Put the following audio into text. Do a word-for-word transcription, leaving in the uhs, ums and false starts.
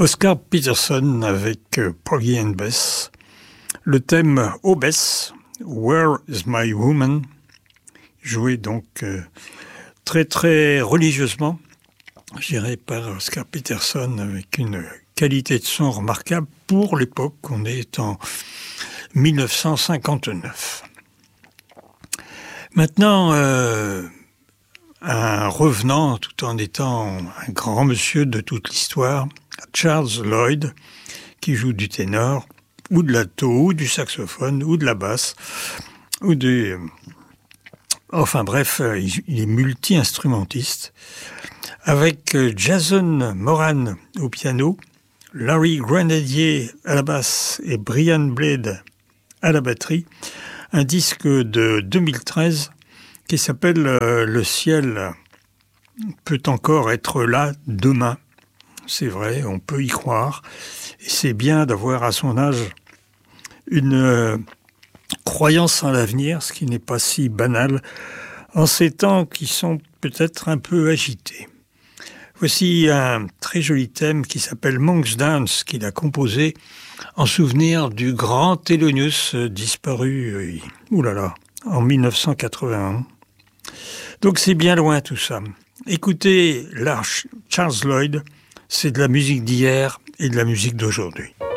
Oscar Peterson avec euh, Porgy and Bess. Le thème « Oh Bess, Where is my woman ?» joué donc euh, très très religieusement, géré par Oscar Peterson avec une qualité de son remarquable pour l'époque. On est en dix-neuf cent cinquante-neuf. Maintenant, euh, un revenant tout en étant un grand monsieur de toute l'histoire, Charles Lloyd, qui joue du ténor, ou de l'alto, ou du saxophone, ou de la basse, ou du... Enfin bref, il est multi-instrumentiste, avec Jason Moran au piano, Larry Grenadier à la basse et Brian Blade à la batterie, un disque de deux mille treize qui s'appelle « Le ciel peut encore être là demain ». C'est vrai, on peut y croire. Et c'est bien d'avoir à son âge une euh, croyance en l'avenir, ce qui n'est pas si banal en ces temps qui sont peut-être un peu agités. Voici un très joli thème qui s'appelle Monk's Dance, qu'il a composé en souvenir du grand Thelonious disparu euh, oulala, en dix-neuf cent quatre-vingt-un. Donc c'est bien loin tout ça. Écoutez l'Arch Charles Lloyd, c'est de la musique d'hier et de la musique d'aujourd'hui.